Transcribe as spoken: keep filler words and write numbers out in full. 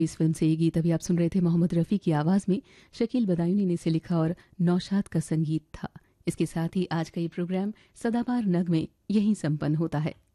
इस फिल्म से ये गीत अभी आप सुन रहे थे मोहम्मद रफ़ी की आवाज़ में। शकील बदायूनी ने इसे लिखा और नौशाद का संगीत था। इसके साथ ही आज का ये प्रोग्राम सदाबहार नग में यहीं संपन्न होता है।